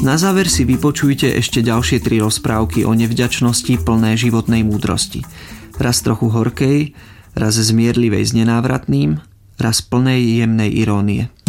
Na záver si vypočujte ešte ďalšie 3 rozprávky o nevďačnosti plné životnej múdrosti. Raz trochu horkej, raz zmierlivej s nenávratným, raz plnej jemnej irónie.